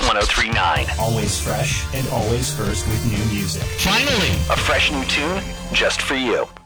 1039. Always fresh and always first with new music. Finally, A fresh new tune just for you.